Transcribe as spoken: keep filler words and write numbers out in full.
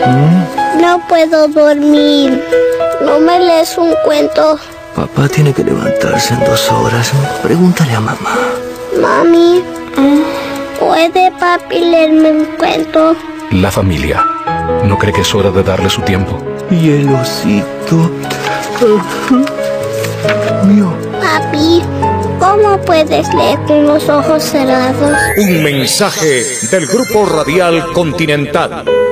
¿Mm? No puedo dormir. ¿No me lees un cuento? Papá tiene que levantarse en dos horas. Pregúntale a mamá. Mami, ¿puede papi leerme un cuento? La familia. ¿No cree que es hora de darle su tiempo? Y el osito mío. Papi, ¿cómo puedes leer con los ojos cerrados? Un mensaje del Grupo Radial Continental.